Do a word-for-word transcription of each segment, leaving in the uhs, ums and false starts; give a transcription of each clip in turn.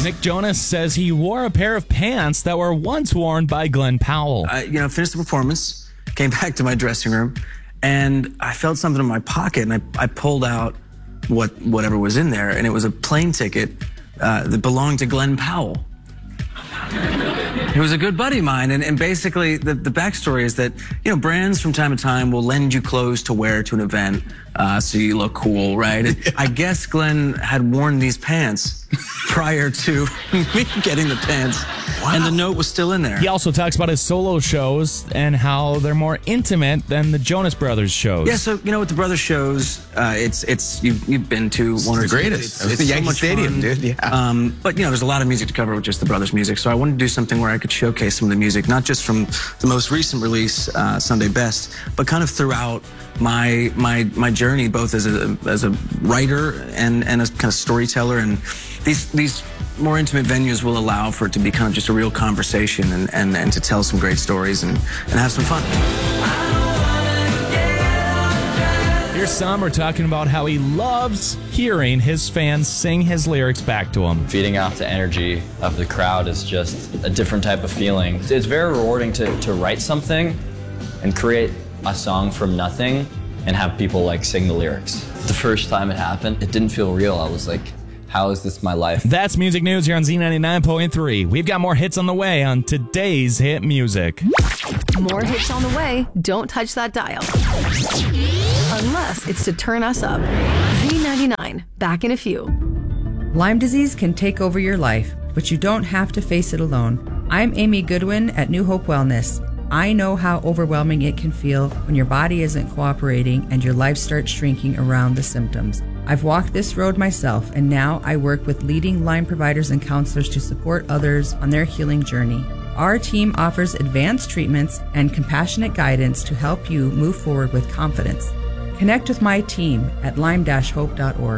Nick Jonas says he wore a pair of pants that were once worn by Glenn Powell. I, you know, finished the performance, came back to my dressing room, and I felt something in my pocket, and I, I pulled out what whatever was in there, and it was a plane ticket uh, that belonged to Glenn Powell. He was a good buddy of mine, and, and basically the, the backstory is that, you know, brands from time to time will lend you clothes to wear to an event uh, so you look cool, right? And I guess Glenn had worn these pants prior to me getting the pants, wow. and the note was still in there. He also talks about his solo shows and how they're more intimate than the Jonas Brothers shows. Yeah, so, you know, with the Brothers shows, uh, it's, it's you've, you've been to it's one or the two. greatest. It's, it's it's Yankee so much Stadium, fun. dude, yeah. Um, but, you know, there's a lot of music to cover with just the Brothers music, so I wanted to do something where I could showcase some of the music, not just from the most recent release, uh, Sunday Best, but kind of throughout my my my journey, both as a as a writer and and as kind of storyteller. And these these more intimate venues will allow for it to be kind of just a real conversation and and, and to tell some great stories and and have some fun. Here's Summer talking about how he loves hearing his fans sing his lyrics back to him. Feeding off the energy of the crowd is just a different type of feeling. It's very rewarding to, to write something and create a song from nothing and have people like sing the lyrics. The first time it happened, it didn't feel real. I was like, how is this my life? That's music news here on Z ninety-nine point three. We've got more hits on the way on today's Hit Music. More hits on the way. Don't touch that dial. Unless it's to turn us up. Z ninety-nine, back in a few. Lyme disease can take over your life, but you don't have to face it alone. I'm Amy Goodwin at New Hope Wellness. I know how overwhelming it can feel when your body isn't cooperating and your life starts shrinking around the symptoms. I've walked this road myself, and now I work with leading Lyme providers and counselors to support others on their healing journey. Our team offers advanced treatments and compassionate guidance to help you move forward with confidence. Connect with my team at lyme dash hope dot org.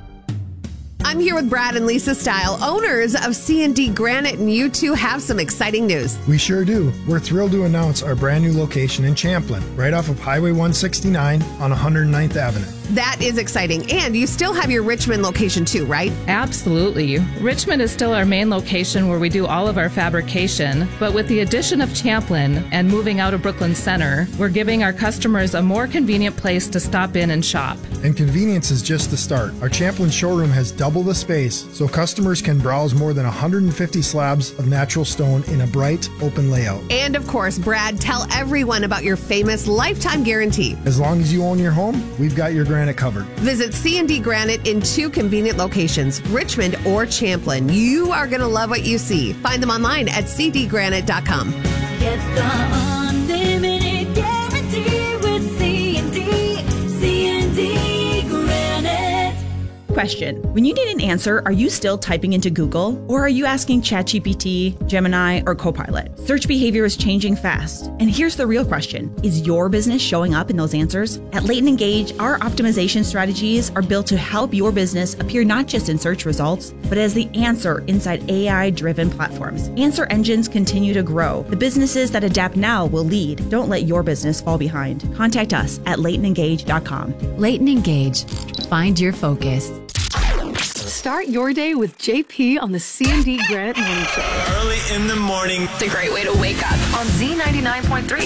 I'm here with Brad and Lisa Style, owners of C and D Granite, and you two have some exciting news. We sure do. We're thrilled to announce our brand new location in Champlin, right off of Highway one sixty-nine on one hundred ninth Avenue. That is exciting. And you still have your Richmond location too, right? Absolutely. Richmond is still our main location where we do all of our fabrication, but with the addition of Champlin and moving out of Brooklyn Center, we're giving our customers a more convenient place to stop in and shop. And convenience is just the start. Our Champlin showroom has double the space, so customers can browse more than one hundred fifty slabs of natural stone in a bright, open layout. And of course, Brad, tell everyone about your famous lifetime guarantee. As long as you own your home, we've got your granite covered. Visit C and D Granite in two convenient locations, Richmond or Champlin. You are going to love what you see. Find them online at c d granite dot com. Get the unlimited guarantee with C and D, C and D Granite. Question. When you need an answer, are you still typing into Google? Or are you asking ChatGPT, Gemini, or Copilot? Search behavior is changing fast. And here's the real question. Is your business showing up in those answers? At Leighton Engage, our optimization strategies are built to help your business appear not just in search results, but as the answer inside A I-driven platforms. Answer engines continue to grow. The businesses that adapt now will lead. Don't let your business fall behind. Contact us at leighton engage dot com. Leighton Engage. Find your focus. Start your day with J P on the C and D Granite Morning Show. Early in the morning. It's a great way to wake up on Z ninety-nine point three.